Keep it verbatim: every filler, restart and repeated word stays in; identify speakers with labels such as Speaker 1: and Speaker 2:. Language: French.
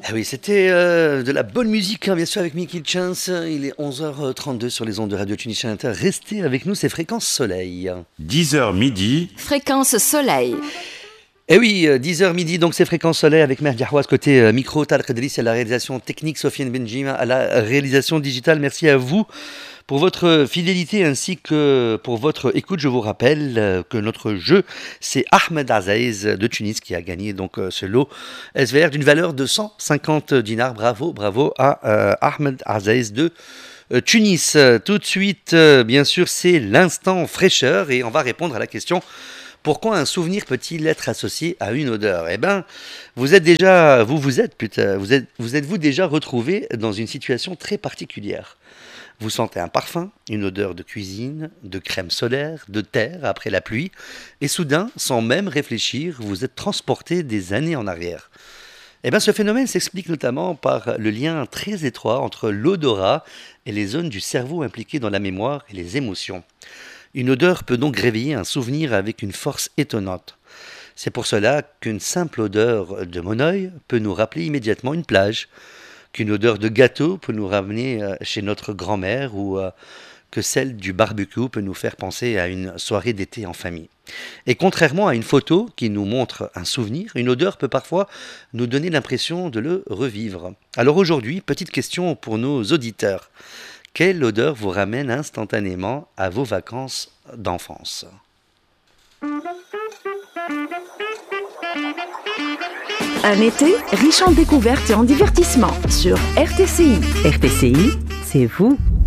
Speaker 1: Ah oui, c'était euh, de la bonne musique, hein, bien sûr, avec Mickey Chance. Il est onze heures trente-deux sur les ondes de Radio Tunisien Inter. Restez avec nous, c'est Fréquence Soleil.
Speaker 2: dix heures midi.
Speaker 3: Fréquence Soleil.
Speaker 1: Eh oui, euh, dix heures midi, donc c'est Fréquence Soleil avec Merdi Ahouaz côté euh, micro, Talq Adrissi à la réalisation technique, Sofiane Benjima à la réalisation digitale. Merci à vous pour votre fidélité ainsi que pour votre écoute. Je vous rappelle euh, que notre jeu, c'est Ahmed Azaïz de Tunis qui a gagné donc euh, ce lot S V R d'une valeur de cent cinquante dinars. Bravo, bravo à euh, Ahmed Azaïz de euh, Tunis. Tout de suite, euh, bien sûr, c'est l'instant fraîcheur et on va répondre à la question: pourquoi un souvenir peut-il être associé à une odeur? Eh bien, vous êtes déjà, vous vous êtes, putain, vous êtes, vous êtes-vous déjà retrouvé dans une situation très particulière? Vous sentez un parfum, une odeur de cuisine, de crème solaire, de terre après la pluie, et soudain, sans même réfléchir, vous êtes transporté des années en arrière. Eh bien, ce phénomène s'explique notamment par le lien très étroit entre l'odorat et les zones du cerveau impliquées dans la mémoire et les émotions. Une odeur peut donc réveiller un souvenir avec une force étonnante. C'est pour cela qu'une simple odeur de monoeil peut nous rappeler immédiatement une plage, qu'une odeur de gâteau peut nous ramener chez notre grand-mère ou euh, que celle du barbecue peut nous faire penser à une soirée d'été en famille. Et contrairement à une photo qui nous montre un souvenir, une odeur peut parfois nous donner l'impression de le revivre. Alors aujourd'hui, petite question pour nos auditeurs. Quelle odeur vous ramène instantanément à vos vacances d'enfance?
Speaker 3: Un été riche en découvertes et en divertissements sur R T C I.
Speaker 4: R T C I, c'est vous.